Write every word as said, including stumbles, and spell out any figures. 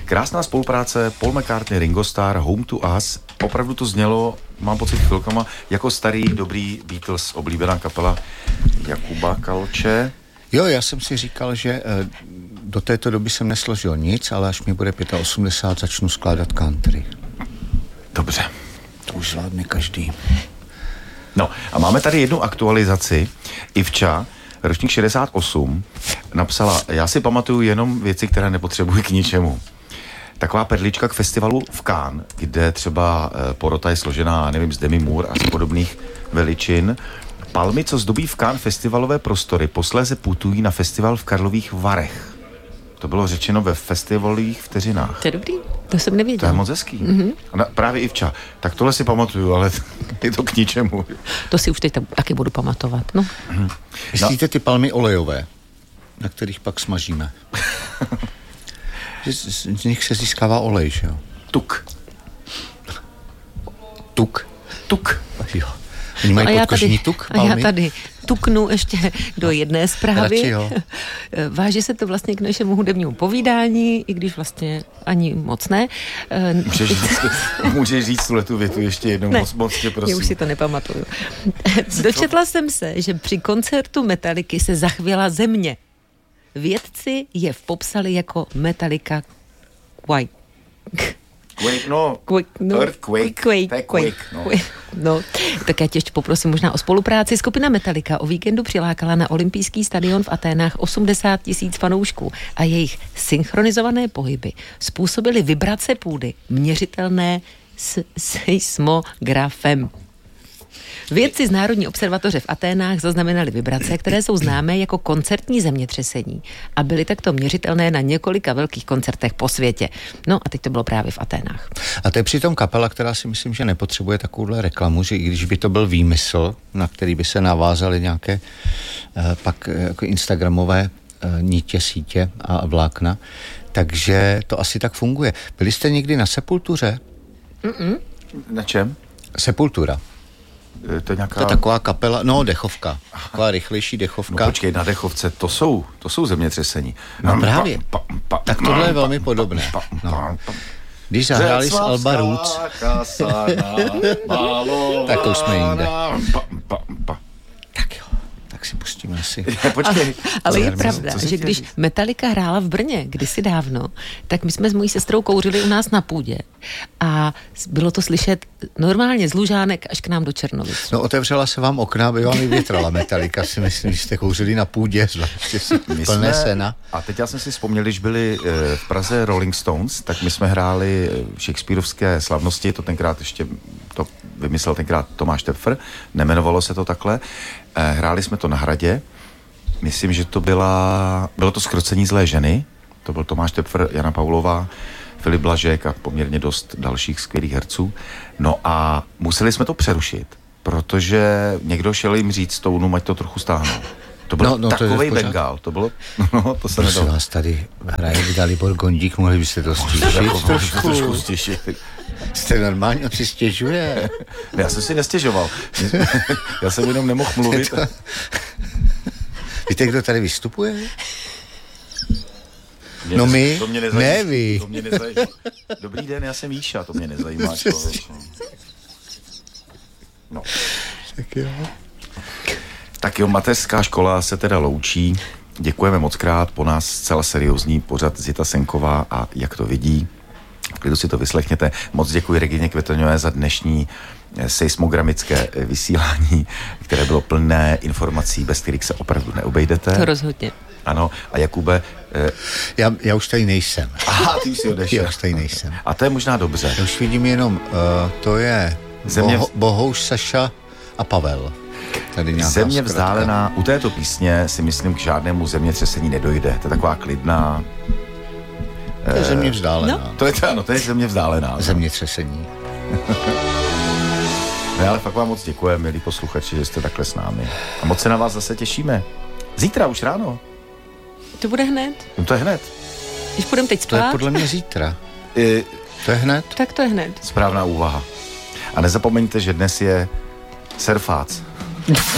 Krásná spolupráce Paul McCartney, Ringo Starr, Home to Us. Opravdu to znělo, mám pocit chvilkama, jako starý, dobrý Beatles, oblíbená kapela Jakuba Kalče. Jo, já jsem si říkal, že do této doby jsem nesložil nic, ale až mi bude osmdesát pět, začnu skládat country. Dobře. To už zvládne každý. No a máme tady jednu aktualizaci. Ivča, ročník šedesát osm, napsala, já si pamatuju jenom věci, které nepotřebuji k ničemu. Taková perlička k festivalu v Cannes, kde třeba porota je složená, nevím, z Demi Moore a z podobných veličin. Palmy, co zdobí v Cannes festivalové prostory, posléze putují na festival v Karlových Varech. To bylo řečeno ve festivalových vteřinách. To je dobrý, to jsem nevěděl. To je moc hezký. Mm-hmm. A na, právě Ivča, tak tohle si pamatuju, ale je to k ničemu. To si už teď taky budu pamatovat, no. Mm-hmm. Myslíte ty palmy olejové, na kterých pak smažíme? z, z nich se získává olej, že jo? Tuk. Tuk? Tuk. Jo. Oni mají no podkožní tuk, palmy? A já tady tuknu ještě do jedné zprávy. Váží se to vlastně k našemu hudebnímu povídání, i když vlastně ani moc ne. Můžeš říct, můžeš říct tuhletu větu ještě jednou, ne, moc, moc tě prosím. Já už si to nepamatuju. Dočetla jsem se, že při koncertu Metalliky se zachvěla země. Vědci je popsali jako Metallica Quake. Quake, no, Quake, no, Earthquake, Quake, Quake, no. Quake, no. Tak já tě ještě poprosím možná o spolupráci. Skupina Metallica o víkendu přilákala na olympijský stadion v Aténách osmdesát tisíc fanoušků a jejich synchronizované pohyby způsobily vibrace půdy měřitelné s seismografem. Vědci z Národní observatoře v Aténách zaznamenali vibrace, které jsou známé jako koncertní zemětřesení a byly takto měřitelné na několika velkých koncertech po světě. No a teď to bylo právě v Aténách. A to je přitom kapela, která si myslím, že nepotřebuje takovouhle reklamu, že i když by to byl výmysl, na který by se navázaly nějaké eh, pak jako instagramové eh, nítě, sítě a vlákna, takže to asi tak funguje. Byli jste někdy na Sepultuře? Mm-mm. Na čem? Sepultura. To je nějaká... To je taková kapela, no dechovka, taková rychlejší dechovka. No počkej, na dechovce, to jsou, to jsou zemětřesení. No právě, pa, pa, tak tohle je velmi podobné. No. Když zahráli z Alba Roots, tak to jsme jinde. Tak jo, tak si pustíme asi. Počkej. Ale, ale je pravda, že když Metallica hrála v Brně kdysi dávno, tak my jsme s mojí sestrou kouřili u nás na půdě a bylo to slyšet normálně z Lužánek až k nám do Černovic. No otevřela se vám okna, aby vám i větrala Metallica, si myslím, že jste kouřili na půdě, zvláště plné sena. A teď já jsem si vzpomněl, když byli v Praze Rolling Stones, tak my jsme hráli Shakespearovské slavnosti, to tenkrát ještě, to vymyslel tenkrát Tomáš Tepfer, nemenovalo se to takhle. Hráli jsme to na Hradě, myslím, že to byla, bylo to Zkrocení zlé ženy, to byl Tomáš Tepfer, Jana Paulová, Filip Blažek a poměrně dost dalších skvělých herců. No a museli jsme to přerušit, protože někdo šel jim říct Stounům, ať to trochu stáhnou. To byl no, no, takovej bengál, to bylo, no, to se nedalo. Prosím vás, tady hraje Dalibor Gondík, mohli byste to stížit trošku. trošku stížit. Jste normálně, on si stěžuje. Já jsem si nestěžoval. Já jsem jenom nemohl mluvit. To... Víte, kdo tady vystupuje? Mě no ne, my, to mě nezajímá, ne vy. To mě nezajímá. Dobrý den, já jsem Míša, to mě nezajímá. No. Tak jo. Tak jo, mateřská škola se teda loučí. Děkujeme moc krát, po nás zcela seriózní pořad Zita Senková a Jak to vidí. V klidu si to vyslechněte. Moc děkuji Regině Květoňové za dnešní seismogramické vysílání, které bylo plné informací, bez kterých se opravdu neobejdete. To rozhodně. Ano, a Jakube... Eh... Já, já už tady nejsem. Aha, ty už si odešel. Já už tady nejsem. A to je možná dobře. Já už vidím jenom, uh, to je Země... Boho, Bohouš, Saša a Pavel. Země vzdálená, u této písně si myslím k žádnému zemětřesení nedojde. To je taková klidná... To je země vzdálená. No. To je to, ano, to je země vzdálená. Zemětřesení. No, ale fakt vám moc děkujeme, milí posluchači, že jste takhle s námi. A moc se na vás zase těšíme. Zítra už ráno. To bude hned. No to je hned. Když půjdeme teď spát. To je podle mě zítra. I... To je hned? Tak to je hned. Správná úvaha. A nezapomeňte, že dnes je surfác.